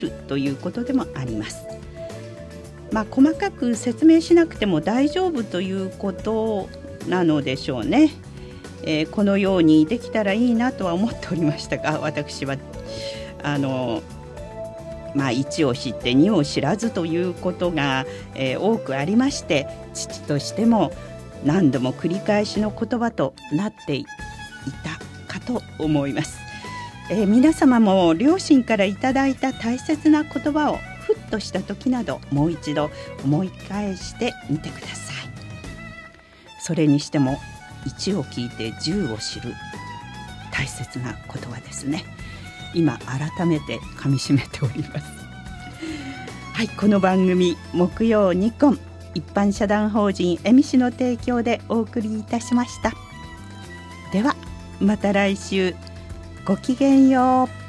るということでもあります。細かく説明しなくても大丈夫ということなのでしょうね。このようにできたらいいなとは思っておりましたが、私は1を知って2を知らずということが、多くありまして、父としても何度も繰り返しの言葉となっていたかと思います。皆様も両親からいただいた大切な言葉をふっとした時などもう一度思い返してみてください。それにしても1を聞いて10を知る、大切な言葉ですね。今改めてかみしめております。はい、この番組木曜ニコン一般社団法人恵美市の提供でお送りいたしました。ではまた来週、ごきげんよう。